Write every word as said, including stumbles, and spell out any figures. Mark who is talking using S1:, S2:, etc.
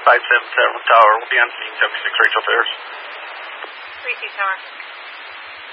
S1: five seven seven Tower. We'll be on scene seventy-six Rachel Ferris.
S2: three two Tower.